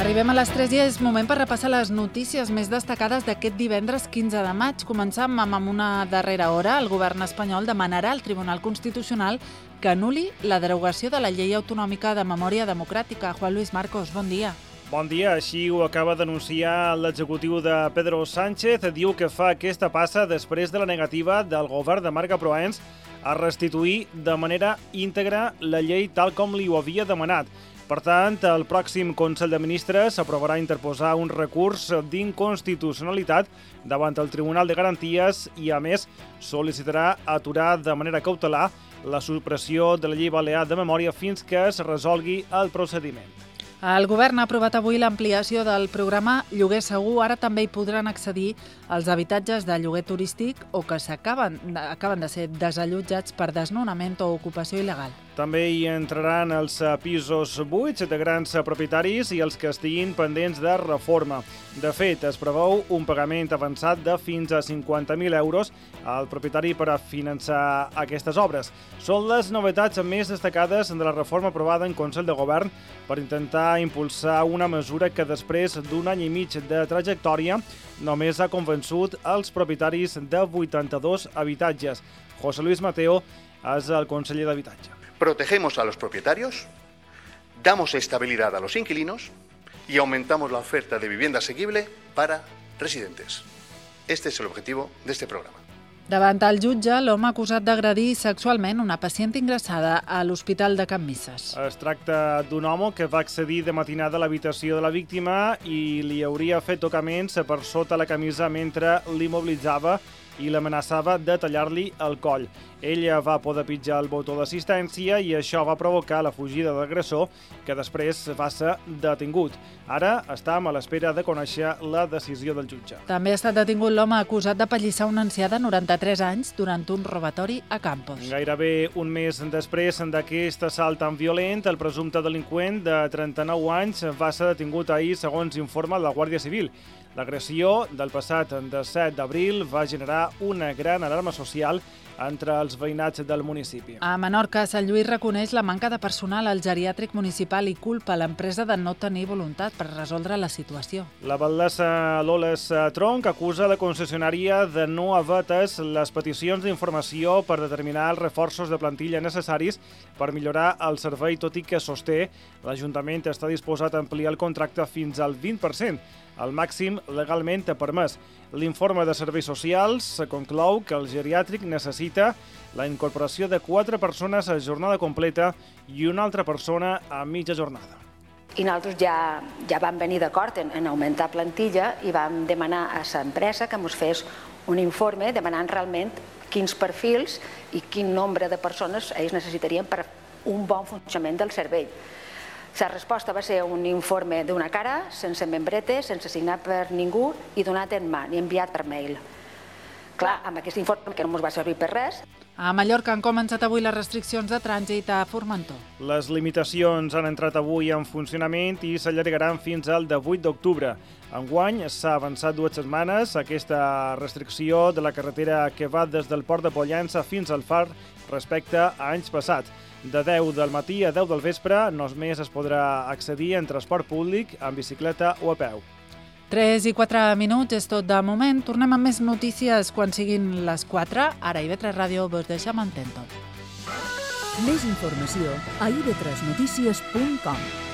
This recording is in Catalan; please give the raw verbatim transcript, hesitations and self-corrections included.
Arribem a les tres i és moment per repassar les notícies més destacades d'aquest divendres quinze de maig. Començam amb una darrera hora. El govern espanyol demanarà al Tribunal Constitucional que anul·li la derogació de la Llei Autonòmica de Memòria Democràtica. Juan Luis Marcos, bon dia. Bon dia. Així ho acaba d'anunciar l'executiu de Pedro Sánchez. Diu que fa aquesta passa després de la negativa del govern de Marga Proens a restituir de manera íntegra la llei tal com li ho havia demanat. Per tant, el pròxim Consell de Ministres aprovarà interposar un recurs d'inconstitucionalitat davant el Tribunal de Garanties i, a més, sol·licitarà aturar de manera cautelar la supressió de la llei balear de memòria fins que es resolgui el procediment. El govern ha aprovat avui l'ampliació del programa Lloguer Segur. Ara també hi podran accedir els habitatges de lloguer turístic o que s'acaben acaben de ser desallotjats per desnonament o ocupació il·legal. També hi entraran els pisos buits de grans propietaris i els que estiguin pendents de reforma. De fet, es preveu un pagament avançat de fins a cinquanta mil euros al propietari per a finançar aquestes obres. Són les novetats més destacades de la reforma aprovada en Consell de Govern per intentar impulsar una mesura que després d'un any i mig de trajectòria només ha convençut els propietaris de vuitanta-dos habitatges. José Luis Mateo és el conseller d'Habitatge. Protegemos a los propietarios, damos estabilidad a los inquilinos y aumentamos la oferta de vivienda asequible para residentes. Este es el objetivo de este programa. Davant el jutge, l'home acusat d'agredir sexualment una pacient ingressada a l'Hospital de Can Misses. Es tracta d'un home que va accedir de matinada a l'habitació de la víctima i li hauria fet tocaments per sota la camisa mentre l'immobilitzava i l'amenaçava de tallar-li el coll. Ella va poder pitjar el botó d'assistència i això va provocar la fugida de l'agressor, que després va ser detingut. Ara estem a l'espera de conèixer la decisió del jutge. També ha estat detingut l'home acusat de pallissar una ancià de noranta-tres anys durant un robatori a Campos. Gairebé un mes després d'aquest assalt tan violent, el presumpte delinqüent de trenta-nou anys va ser detingut ahir, segons informa la Guàrdia Civil. L'agressió del passat disset d'abril va generar una gran alarma social entre els veïnats del municipi. A Menorca, Sant Lluís reconeix la manca de personal al geriàtric municipal i culpa l'empresa de no tenir voluntat per resoldre la situació. La batllessa Loles Tronc acusa la concessionària de no haver atès les peticions d'informació per determinar els reforços de plantilla necessaris per millorar el servei, tot i que sosté l'Ajuntament està disposat a ampliar el contracte fins al vint per cent, el màxim legalment permès. L'informe de serveis socials conclou que el geriàtric necessita la incorporació de quatre persones a jornada completa i una altra persona a mitja jornada. I nosaltres ja, ja vam venir d'acord en, en augmentar plantilla i vam demanar a l'empresa que ens fes un informe demanant realment quins perfils i quin nombre de persones ells necessitarien per un bon funcionament del servei. La resposta va ser un informe d'una cara, sense membrete, sense signar per ningú i donat en mà, i enviat per mail. Clar, amb aquest informe que no ens va servir per res. A Mallorca han començat avui les restriccions de trànsit a Formentor. Les limitacions han entrat avui en funcionament i s'allargaran fins al divuit d'octubre. Enguany s'ha avançat dues setmanes aquesta restricció de la carretera que va des del port de Pollença fins al Far respecte a anys passats. De deu del matí a deu del vespre només es podrà accedir en transport públic, en bicicleta o a peu. tres i quatre minuts és tot de moment. Tornem amb més notícies quan siguin les quatre. Ara a I V tres Ràdio vos deixem entendre tot. Més informació a i ve tres notícies punt com.